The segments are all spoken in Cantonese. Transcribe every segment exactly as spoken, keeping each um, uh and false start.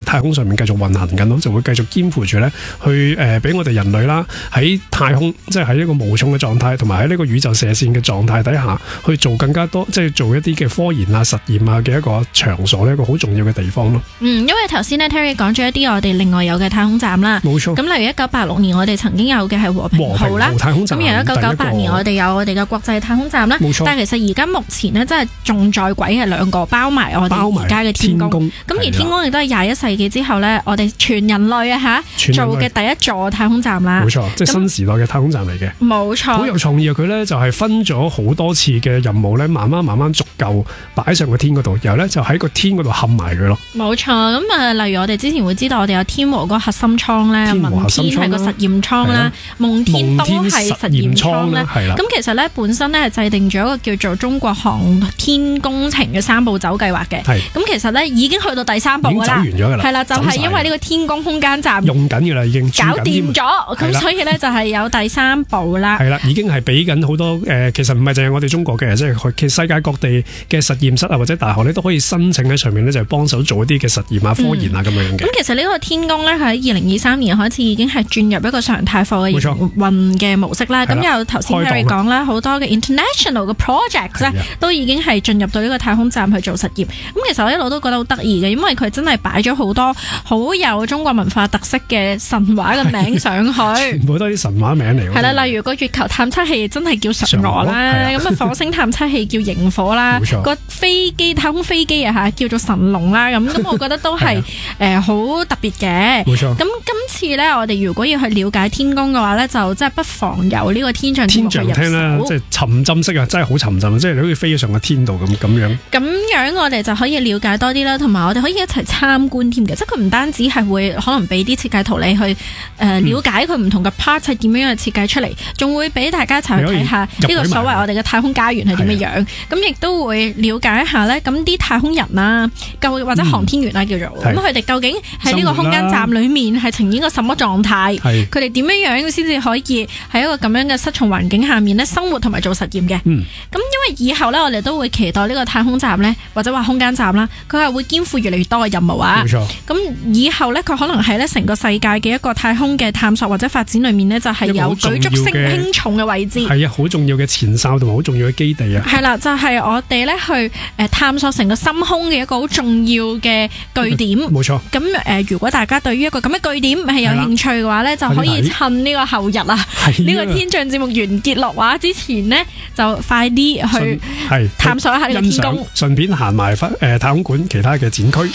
太空上面繼續運行緊咯，就會繼續肩負住咧去誒俾、呃、我哋人類啦喺太空，即係喺一個無重嘅狀態，同埋喺呢個宇宙射線嘅狀態底下去做更加多，即係做一啲嘅科研啊、實驗啊嘅一個場所呢，一個好重要嘅地方咯。 嗯，因為頭先咧 Terry 講咗一啲我哋另外有嘅太空站啦， 冇錯。 咁例如一九八六年我哋曾經有嘅係和平號啦，咁由一九九八年我哋有我哋嘅國際太空站啦，冇錯。但係其實而家目前呢，真係仲在軌係兩個，包埋我哋而家嘅天宮。咁而天宮亦都係廿一世紀之後呢，我哋全人類啊嚇做嘅第一座太空站啦。 冇錯，即係新時代嘅太空站嚟嘅。 冇錯。好有創意啊！佢呢就係分咗好多次嘅任務呢，慢慢慢慢逐嚿擺上個天嗰度，然後呢就喺個天嗰度冚埋佢咯。 冇錯。咁啊，例如我哋之前會知道我哋有天和嗰個核心艙咧，問天係個實驗艙啦，夢天都係實驗艙啦。咁其實咧本身咧係制定咗一個叫做中國航天工程嘅三步走計劃嘅。咁其實咧已經去到第三步㗎啦。已經走完咗㗎啦。係啦，就係因為呢個天宮空間站用緊㗎啦，已經搞掂咗。咁所以咧就係有第三步啦。係啦，已經係俾緊好多誒，其實唔係淨係我哋中國嘅，即係其實世界各地嘅實驗室啊或者大學咧都可以申請喺上面咧，就係幫手做一啲嘅實驗啊、科研啊咁樣嘅。咁其實呢個天宮咧，喺二零二三年開始已經係轉入一個常態化嘅營運嘅模式啦。咁有頭先 Harry 講啦，好多嘅 international 嘅 project 咧，都已經係進入到呢個太空站去做實驗。咁其實我一路都覺得好得意嘅，因為佢真係擺咗好多好有中國文化特色嘅神話嘅名上去， 全部都係啲神話名嚟。 係啦，例如個月球探測器真係叫嫦娥啦，咁啊火星探測器叫螢火啦，個飛機太空飛機啊嚇叫做神龍啦，咁咁我覺得都係誒好特別嘅。冇錯。咁今次咧，我哋如果要去了解天宮嘅話咧，就即係不妨由呢個天象節目去入手。天象廳啦，即係沉浸式啊，真係好沉浸，即係你好似飛咗上個天度咁咁樣。咁樣我哋就可以了解多啲啦，同埋我哋可以一齊參觀添嘅，即係佢唔單止係會可能俾啲設計圖你去誒、呃、了解佢唔同嘅 part 係點樣去設計出嚟，仲會俾大家一齊去睇下呢個所謂我哋嘅太空家園係點樣樣。咁亦都會了解一下咧，咁啲太空人啊，或者航天員啊叫做，咁佢哋究竟喺呢個空間站裏面係呈現個什麼狀態？佢哋點樣樣先至可以喺一個咁樣嘅失重環境下面咧生活同埋做實驗嘅？咁、嗯、因為以後咧，我哋都會期待呢個太空站咧，或者話空間站啦，佢係會肩負越嚟越多嘅任務啊。冇錯。咁以後咧，佢可能喺咧成個世界嘅一個太空嘅探索或者發展裏面咧，就係、是、有舉足輕輕重嘅位置。係啊，好重要嘅前哨同埋好重要嘅基地啊。係啦，就係、是、我哋咧去誒探索成個深空嘅一個好重要嘅據點。冇錯。咁誒、呃，如果大家對於一個咁嘅據點係有興趣嘅話咧，就可以趁呢個後日啊，呢個天象節目完結落畫之前呢，就快啲去探索一下呢個天宮，順便行埋翻誒太空館其他嘅展區。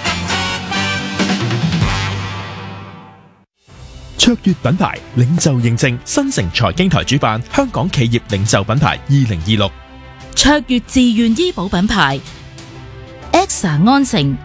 卓越品牌領袖認證，新城財經台主辦香港企業領袖品牌二零二六。 卓越自願醫保品牌 Exa 安誠。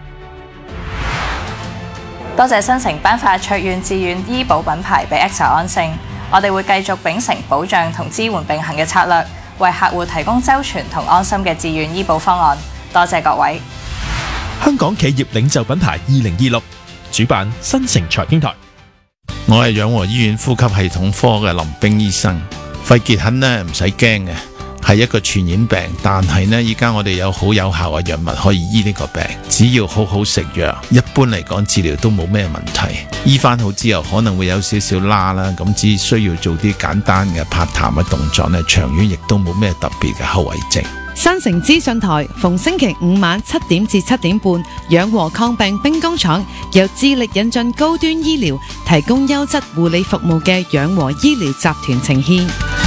多謝新城頒發卓越自願醫保品牌俾 Exa 安誠，我哋會繼續秉承保障同支援並行嘅策略，為客戶提供周全同安心嘅自願醫保方案。多謝各位。 香港企業領袖品牌二零二六主辦新城財經台。 我係養和醫院呼吸系統科嘅林冰醫生。肺結核呢唔使驚嘅，係一個傳染病，但係呢依家我哋有好有效嘅藥物可以醫呢個病，只要好好食藥，一般嚟講治療都冇咩問題。醫翻好之後可能會有少少拉啦，咁只需要做啲簡單嘅拍痰嘅動作呢，長遠亦都冇咩特別嘅後遺症。 新城資訊台逢星期五晚七點至七點半，養和抗病兵工廠由致力引進高端醫療，提供優質護理服務嘅養和醫療集團呈獻。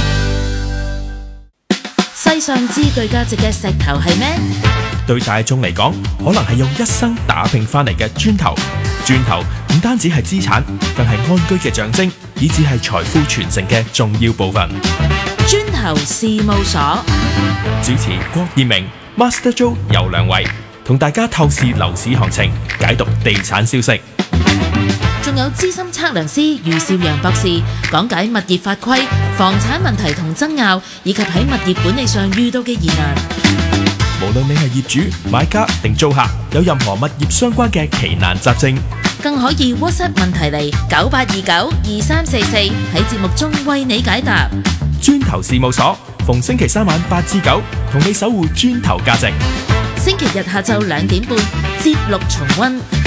世上最具價值嘅石頭係咩？ 對大眾嚟講，可能係用一生打拼翻嚟嘅磚頭。磚頭唔單止係資產，更係安居嘅象徵，以至係財富傳承嘅重要部分。 磚頭事務所主持郭燕明、Master Joe 游良偉，同大家透視樓市行情，解讀地產消息。 仲有資深測量師余少陽博士講解物業法規、房產問題同爭拗，以及喺物業管理上遇到嘅疑難。 無論你係業主、買家定租客，有任何物業相關嘅奇難雜症， 更可以 WhatsApp 問題嚟九八二九二三四四，喺節目中為你解答。 磚頭事務所逢星期三晚八至九，同你守護磚頭價值。 星期日下晝兩點半，節錄重溫。